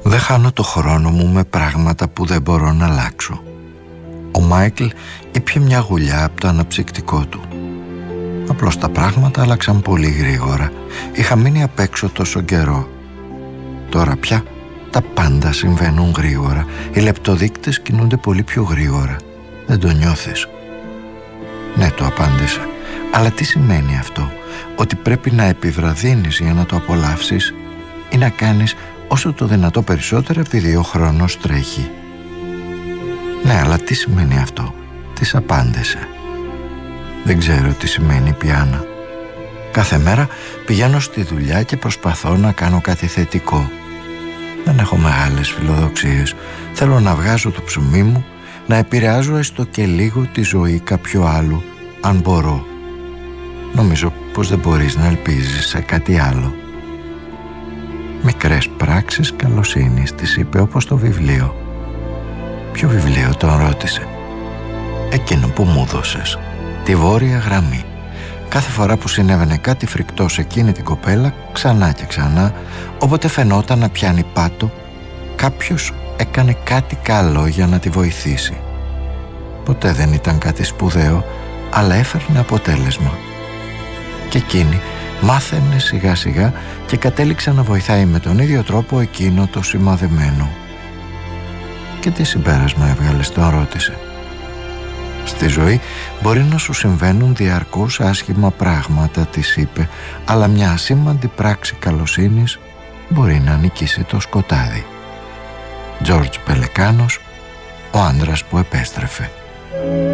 Δεν χάνω το χρόνο μου με πράγματα που δεν μπορώ να αλλάξω. Ο Μάικλ ήπιε μια γουλιά από το αναψυκτικό του. Απλώς τα πράγματα άλλαξαν πολύ γρήγορα. Είχα μείνει απ' έξω τόσο καιρό. Τώρα πια τα πάντα συμβαίνουν γρήγορα. Οι λεπτοδείκτες κινούνται πολύ πιο γρήγορα. Δεν το νιώθεις? Ναι, το απάντησα. Αλλά τι σημαίνει αυτό? Ότι πρέπει να επιβραδύνεις για να το απολαύσεις ή να κάνεις όσο το δυνατό περισσότερο επειδή ο χρόνος τρέχει? Ναι, αλλά τι σημαίνει αυτό? Της απάντησε. Δεν ξέρω τι σημαίνει πιάνα. Κάθε μέρα πηγαίνω στη δουλειά και προσπαθώ να κάνω κάτι θετικό. Δεν έχω μεγάλες φιλοδοξίες. Θέλω να βγάζω το ψωμί μου, να επηρεάζω έστω και λίγο τη ζωή κάποιου άλλου, αν μπορώ. Νομίζω πως δεν μπορείς να ελπίζεις σε κάτι άλλο. Μικρές πράξεις καλοσύνης, της είπε, όπως το βιβλίο. Ποιο βιβλίο? τον ρώτησε. Εκείνο που μου δώσες, τη Βόρεια Γραμμή. Κάθε φορά που συνέβαινε κάτι φρικτό σε εκείνη την κοπέλα, ξανά και ξανά, όποτε φαινόταν να πιάνει πάτο, κάποιος έκανε κάτι καλό για να τη βοηθήσει. Ποτέ δεν ήταν κάτι σπουδαίο, αλλά έφερνε αποτέλεσμα. Και εκείνη μάθαινε σιγά σιγά και κατέληξε να βοηθάει με τον ίδιο τρόπο εκείνο το σημαδεμένο. Και τι συμπέρασμα έβγαλες? τον ρώτησε. Στη ζωή μπορεί να σου συμβαίνουν διαρκώς άσχημα πράγματα, της είπε, αλλά μια ασήμαντη πράξη καλοσύνης μπορεί να νικήσει το σκοτάδι. Τζόρτζ Πελεκάνος, ο άντρας που επέστρεφε.